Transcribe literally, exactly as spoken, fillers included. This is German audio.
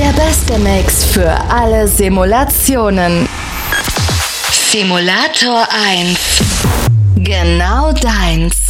Der beste Mix für alle Simulationen. Simulator eins. Genau deins.